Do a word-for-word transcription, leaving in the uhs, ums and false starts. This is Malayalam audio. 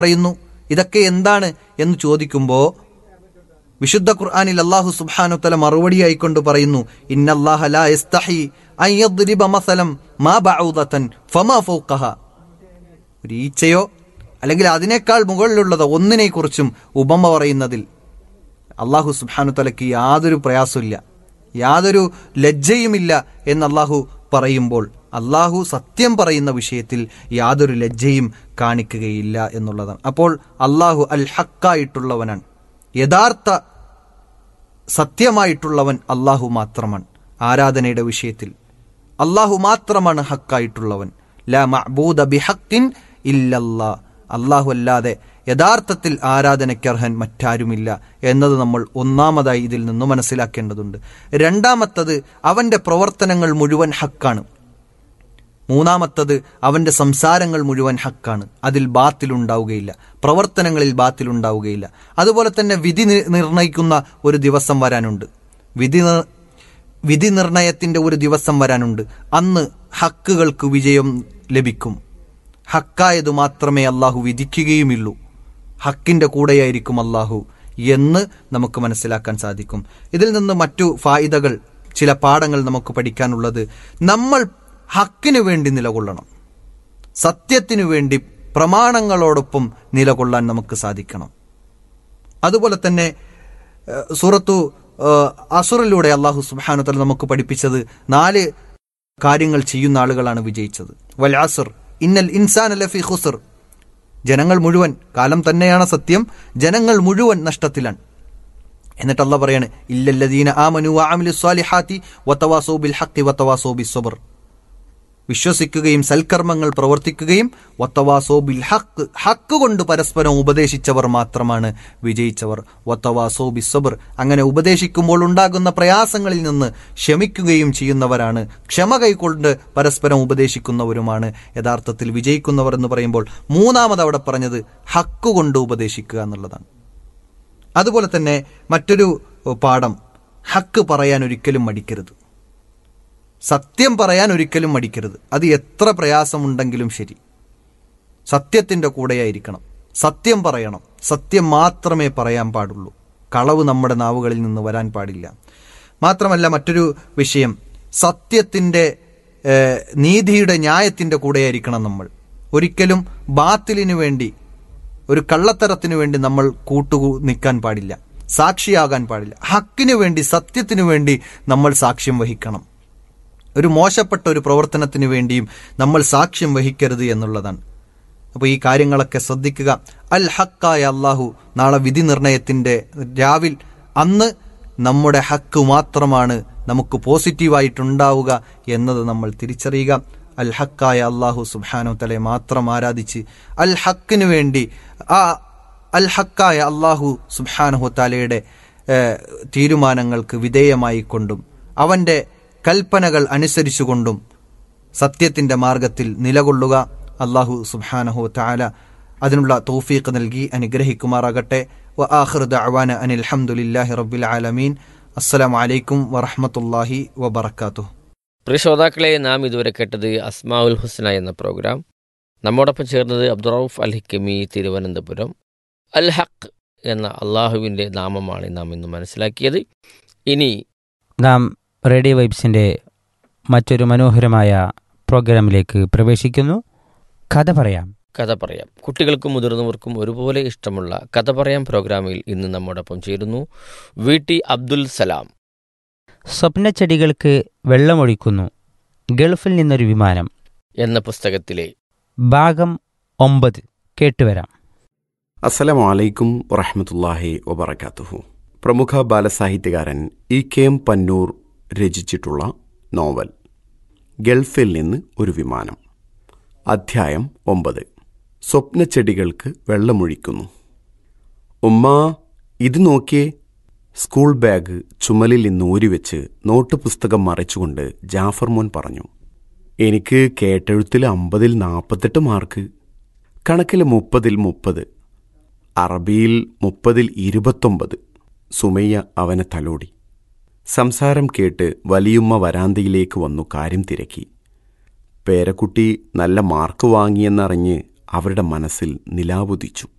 പറയുന്നു. ഇതൊക്കെ എന്താണ് എന്ന് ചോദിക്കുമ്പോൾ വിശുദ്ധ ഖുർആനിൽ അല്ലാഹു സുബ്ഹാനഹു വ തആല മറുപടിയായിക്കൊണ്ട് പറയുന്നു, ഇന്നല്ലാഹ ലാ യസ്തഹി അൻ യദ്രിബ മസലൻ മാ ബഅൂദതൻ ഫമാ ഫൗഖഹ. ഒരു ഈച്ചയോ അല്ലെങ്കിൽ അതിനേക്കാൾ മുകളിലുള്ളതോ ഒന്നിനെക്കുറിച്ചും ഉപമ പറയുന്നതിൽ അല്ലാഹു സുബ്ഹാനഹു വ തആലയ്ക്ക് യാതൊരു പ്രയാസമില്ല, യാതൊരു ലജ്ജയുമില്ല എന്ന് അല്ലാഹു പറയുമ്പോൾ അല്ലാഹു സത്യം പറയുന്ന വിഷയത്തിൽ യാതൊരു ലജ്ജയും കാണിക്കുകയില്ല എന്നുള്ളതാണ്. അപ്പോൾ അല്ലാഹു അൽ ഹക്കായിട്ടുള്ളവനാണ്, യഥാർത്ഥ സത്യമായിട്ടുള്ളവൻ അല്ലാഹു മാത്രമാണ്. ആരാധനയുടെ വിഷയത്തിൽ അല്ലാഹു മാത്രമാണ് ഹക്കായിട്ടുള്ളവൻ. ലാ മഅബൂദ ബിഹഖിൻ ഇല്ലല്ലാഹ്. അല്ലാഹു അല്ലാതെ യഥാർത്ഥത്തിൽ ആരാധനയ്ക്കർഹൻ മറ്റാരുമില്ല എന്നത് നമ്മൾ ഒന്നാമതായി ഇതിൽ നിന്ന് മനസ്സിലാക്കേണ്ടതുണ്ട്. രണ്ടാമത്തത്, അവൻ്റെ പ്രവർത്തനങ്ങൾ മുഴുവൻ ഹക്കാണ്. മൂന്നാമത്തത്, അവൻ്റെ സംസാരങ്ങൾ മുഴുവൻ ഹക്കാണ്, അതിൽ ബാത്തിലുണ്ടാവുകയില്ല, പ്രവർത്തനങ്ങളിൽ ബാത്തിലുണ്ടാവുകയില്ല. അതുപോലെ തന്നെ വിധി നിർണയിക്കുന്ന ഒരു ദിവസം വരാനുണ്ട്, വിധി വിധി നിർണയത്തിൻ്റെ ഒരു ദിവസം വരാനുണ്ട്. അന്ന് ഹക്കുകൾക്ക് വിജയം ലഭിക്കും. ഹക്കായതു മാത്രമേ അല്ലാഹു വിധിക്കുകയുമില്ലൂ, ഹക്കിൻ്റെ കൂടെയായിരിക്കും അല്ലാഹു എന്ന് നമുക്ക് മനസ്സിലാക്കാൻ സാധിക്കും. ഇതിൽ നിന്ന് മറ്റു ഫായിദകൾ, ചില പാഠങ്ങൾ നമുക്ക് പഠിക്കാനുള്ളത്, നമ്മൾ ഹക്കിനു വേണ്ടി നിലകൊള്ളണം, സത്യത്തിനു വേണ്ടി പ്രമാണങ്ങളോടൊപ്പം നിലകൊള്ളാൻ നമുക്ക് സാധിക്കണം. അതുപോലെ തന്നെ സൂറത്തു അസുറിലൂടെ അല്ലാഹു സുബ്ഹാനഹു വ തആല നമുക്ക് പഠിപ്പിച്ചത് നാല് കാര്യങ്ങൾ ചെയ്യുന്ന ആളുകളാണ് വിജയിച്ചത്. വൽ അസ്ർ ഇന്നൽ ഇൻസാന ലഫീ ഖുസ്ർ. ജനങ്ങൾ മുഴുവൻ, കാലം തന്നെയാണ് സത്യം, ജനങ്ങൾ മുഴുവൻ നഷ്ടത്തിലാണ്. എന്നിട്ട് അല്ലാഹു പറയാണ്, ഇല്ലല്ലദീന ആമനു വഅമിലുസ് സ്വാലിഹാത്തി വതവാസൗ ബിൽ ഹഖ് വതവാസൗ ബിസ്സബ്ർ. വിശ്വസിക്കുകയും സൽക്കർമ്മങ്ങൾ പ്രവർത്തിക്കുകയും വതവാസൗ ബിൽ ഹഖ്, ഹക്ക് കൊണ്ട് പരസ്പരം ഉപദേശിച്ചവർ മാത്രമാണ് വിജയിച്ചവർ. വതവാസൗ ബിസ്സബ്ർ, അങ്ങനെ ഉപദേശിക്കുമ്പോൾ ഉണ്ടാകുന്ന പ്രയാസങ്ങളിൽ നിന്ന് ക്ഷമിക്കുകയും ചെയ്യുന്നവരാണ്, ക്ഷമ കൈക്കൊണ്ട് പരസ്പരം ഉപദേശിക്കുന്നവരുമാണ് യഥാർത്ഥത്തിൽ വിജയിക്കുന്നവർ എന്ന് പറയുമ്പോൾ മൂന്നാമത് അവിടെ പറഞ്ഞത് ഹക്ക് കൊണ്ട് ഉപദേശിക്കുക എന്നുള്ളതാണ്. അതുപോലെ തന്നെ മറ്റൊരു പാഠം, ഹക്ക് പറയാൻ ഒരിക്കലും മടിക്കരുത്, സത്യം പറയാൻ ഒരിക്കലും മടിക്കരുത്. അത് എത്ര പ്രയാസമുണ്ടെങ്കിലും ശരി, സത്യത്തിൻ്റെ കൂടെയായിരിക്കണം, സത്യം പറയണം, സത്യം മാത്രമേ പറയാൻ പാടുള്ളൂ, കളവ് നമ്മുടെ നാവുകളിൽ നിന്ന് വരാൻ പാടില്ല. മാത്രമല്ല മറ്റൊരു വിഷയം, സത്യത്തിൻ്റെ നീതിയുടെ ന്യായത്തിൻ്റെ കൂടെയായിരിക്കണം നമ്മൾ. ഒരിക്കലും ബാത്തിലിനു വേണ്ടി, ഒരു കള്ളത്തരത്തിനു വേണ്ടി നമ്മൾ കൂട്ടു നിൽക്കാൻ പാടില്ല, സാക്ഷിയാകാൻ പാടില്ല. ഹക്കിനു വേണ്ടി, സത്യത്തിനു വേണ്ടി നമ്മൾ സാക്ഷ്യം വഹിക്കണം. ഒരു മോശപ്പെട്ട ഒരു പ്രവർത്തനത്തിന് വേണ്ടിയും നമ്മൾ സാക്ഷ്യം വഹിക്കരുത് എന്നുള്ളതാണ്. അപ്പോൾ ഈ കാര്യങ്ങളൊക്കെ ശ്രദ്ധിക്കുക. അൽ ഹക്കായ അല്ലാഹു നാളെ വിധി നിർണയത്തിൻ്റെ രാവിൽ, അന്ന് നമ്മുടെ ഹക്ക് മാത്രമാണ് നമുക്ക് പോസിറ്റീവായിട്ടുണ്ടാവുക എന്നത് നമ്മൾ തിരിച്ചറിയുക. അൽ ഹക്കായ അല്ലാഹു സുബ്ഹാനഹു വ തആല മാത്രം ആരാധിച്ച് അൽ ഹക്കിന് വേണ്ടി, ആ അൽ ഹക്കായ അല്ലാഹു സുബ്ഹാനഹു വ തആലയുടെ തീരുമാനങ്ങൾക്ക് വിധേയമായിക്കൊണ്ടും അവൻ്റെ കൽപ്പനകൾ അനുസരിച്ചുകൊണ്ടും സത്യത്തിൻ്റെ മാർഗത്തിൽ നിലകൊള്ളുക. അല്ലാഹു സുബ്ഹാനഹു വ തആല അതിനുള്ള തൗഫീഖ് നൽകി അനുഗ്രഹിക്കുമാറാകട്ടെ. വ ആഖിറു ദഅവാന അനിൽ ഹംദുലില്ലാഹി റബ്ബിൽ ആലമീൻ. അസ്സലാമു അലൈക്കും വറഹ്മത്തുള്ളാഹി വബറകാതുഹു. പ്രിയ ശ്രോതാക്കളെ, നാം ഇതുവരെ കേട്ടത് അസ്മാഉൽ ഹുസ്ന എന്ന പ്രോഗ്രാം. നമ്മോടൊപ്പം ചേർന്നത് അബ്ദുറൌഫ് അൽ ഹിക്കമി, തിരുവനന്തപുരം. അൽ ഹഖ് എന്ന അള്ളാഹുവിൻ്റെ നാമമാണ് നാം ഇന്ന് മനസ്സിലാക്കിയത്. ഇനി നാം റേഡിയോ വൈബ്സിൻ്റെ മറ്റൊരു മനോഹരമായ പ്രോഗ്രാമിലേക്ക് പ്രവേശിക്കുന്നു. കഥ പറയാം. കഥ പറയാം. കുട്ടികൾക്കും മുതിർന്നവർക്കും ഒരുപോലെ ഇഷ്ടമുള്ള കഥ പറയാം പ്രോഗ്രാമിൽ ഇന്ന് നമ്മോടൊപ്പം ചേരുന്നു വി ടി അബ്ദുൽ സലാം. സ്വപ്നച്ചെടികൾക്ക് വെള്ളമൊഴിക്കുന്നു, ഗൾഫിൽ നിന്നൊരു വിമാനം എന്ന പുസ്തകത്തിലെ ഭാഗം ഒമ്പത് കേട്ടുവരാം. അസ്സലാമു അലൈക്കും വറഹ്മത്തുള്ളാഹി വബറകാതുഹു. പ്രമുഖ ബാലസാഹിത്യകാരൻ E K M Pannur രചിച്ചിട്ടുള്ള novel ഗൾഫിൽ നിന്ന് ഒരു വിമാനം, അധ്യായം ഒമ്പത്. സ്വപ്നച്ചെടികൾക്ക് വെള്ളമൊഴിക്കുന്നു. ഉമ്മാ, ഇത് നോക്കിയേ. സ്കൂൾ ബാഗ് ചുമലിൽ നിന്ന് ഊരിവെച്ച് നോട്ട് പുസ്തകം മറിച്ചുകൊണ്ട് ജാഫർ മോൻ പറഞ്ഞു. എനിക്ക് കേട്ടെഴുത്തിൽ അമ്പതിൽ നാൽപ്പത്തെട്ട് മാർക്ക്, കണക്കിൽ മുപ്പതിൽ മുപ്പത്, അറബിയിൽ മുപ്പതിൽ ഇരുപത്തൊമ്പത്. സുമയ്യ അവനെ തലോടി. സംസാരം കേട്ട് വലിയുമ്മ വരാന്തയിലേക്ക് വന്നു കാര്യം തിരക്കി. പേരക്കുട്ടി നല്ല മാർക്ക് വാങ്ങിയെന്നറിഞ്ഞ് അവരുടെ മനസ്സിൽ നിലാവുദിച്ചു.